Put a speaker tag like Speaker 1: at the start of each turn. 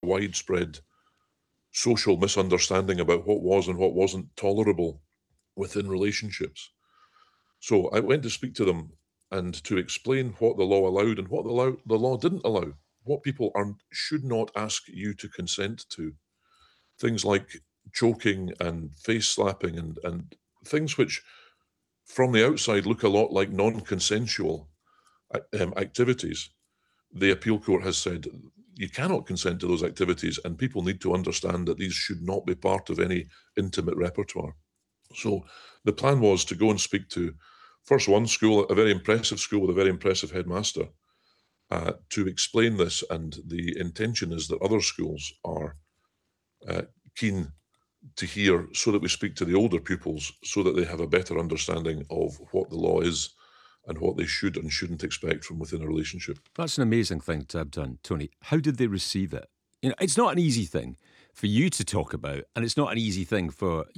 Speaker 1: widespread social misunderstanding about what was and what wasn't tolerable within relationships. So I went to speak to them and to explain what the law allowed and what the law didn't allow, what people should not ask you to consent to. Things like choking and face slapping and things which from the outside look a lot like non-consensual activities. The appeal court has said you cannot consent to those activities, and people need to understand that these should not be part of any intimate repertoire. So the plan was to go and speak to first one school, a very impressive school with a very impressive headmaster, to explain this, and the intention is that other schools are keen to hear, so that we speak to the older pupils so that they have a better understanding of what the law is and what they should and shouldn't expect from within a relationship.
Speaker 2: That's an amazing thing to have done, Tony. How did they receive it? You know, it's not an easy thing for you to talk about, and it's not an easy thing for